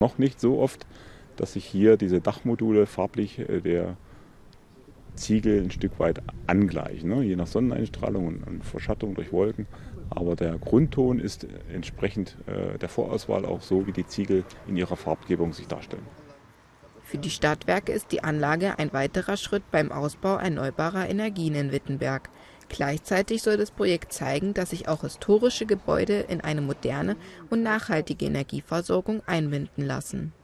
Noch nicht so oft, dass sich hier diese Dachmodule farblich der Ziegel ein Stück weit angleichen, ne? Je nach Sonneneinstrahlung und Verschattung durch Wolken. Aber der Grundton ist entsprechend der Vorauswahl auch so, wie die Ziegel in ihrer Farbgebung sich darstellen. Für die Stadtwerke ist die Anlage ein weiterer Schritt beim Ausbau erneuerbarer Energien in Wittenberg. Gleichzeitig soll das Projekt zeigen, dass sich auch historische Gebäude in eine moderne und nachhaltige Energieversorgung einbinden lassen.